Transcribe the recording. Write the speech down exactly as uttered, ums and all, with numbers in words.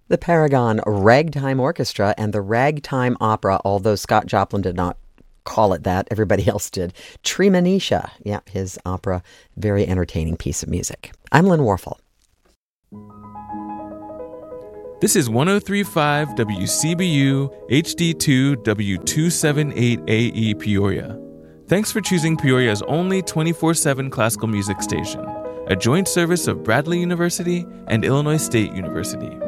The Paragon Ragtime Orchestra and the Ragtime Opera, although Scott Joplin did not call it that, everybody else did. Treemonisha, yeah, his opera, very entertaining piece of music. I'm Lynn Warfel. This is one oh three point five W C B U H D two W two seventy-eight A E Peoria. Thanks for choosing Peoria's only twenty-four seven classical music station, a joint service of Bradley University and Illinois State University.